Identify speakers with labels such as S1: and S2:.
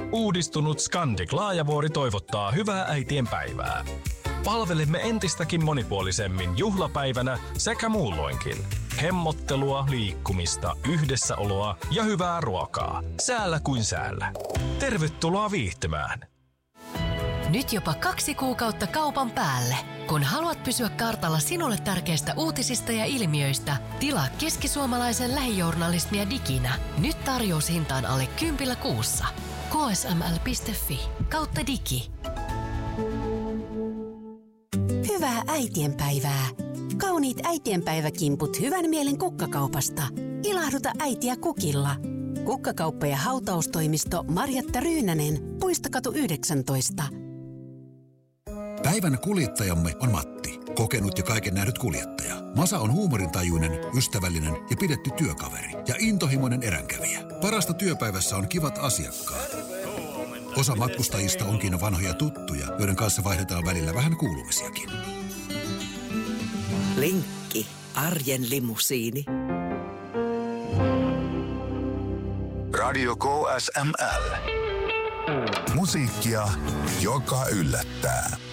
S1: Uudistunut Scandic Laajavuori toivottaa hyvää äitienpäivää. Palvelemme entistäkin monipuolisemmin juhlapäivänä sekä muulloinkin. Hemmottelua, liikkumista, yhdessäoloa ja hyvää ruokaa. Säällä kuin säällä. Tervetuloa viihtymään.
S2: Nyt jopa 2 kuukautta kaupan päälle. Kun haluat pysyä kartalla sinulle tärkeistä uutisista ja ilmiöistä, tilaa keskisuomalaisen lähijournalismia diginä. Nyt tarjoushintaan alle 10 kuussa. ksml.fi/digi.
S3: Hyvää äitienpäivää. Kauniit äitienpäiväkimput hyvän mielen kukkakaupasta. Ilahduta äitiä kukilla. Kukkakauppa ja hautaustoimisto Marjatta Ryynänen, Puistokatu 19.
S4: Päivän kuljettajamme on Matti, kokenut ja kaiken nähnyt kuljettaja. Masa on huumorintajuinen, ystävällinen ja pidetty työkaveri ja intohimoinen eränkävijä. Parasta työpäivässä on kivat asiakkaat. Osa matkustajista onkin vanhoja tuttuja, joiden kanssa vaihdetaan välillä vähän kuulumisiakin.
S5: Linkki, arjen limusiini.
S6: Radio KSML. Musiikkia, joka yllättää.